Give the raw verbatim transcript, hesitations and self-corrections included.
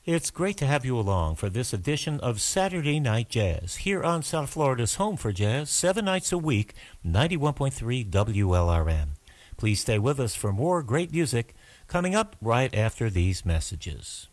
It's great to have you along for this edition of Saturday Night Jazz here on South Florida's home for jazz, seven nights a week, ninety-one point three W L R M. Please stay with us for more great music coming up right after these messages.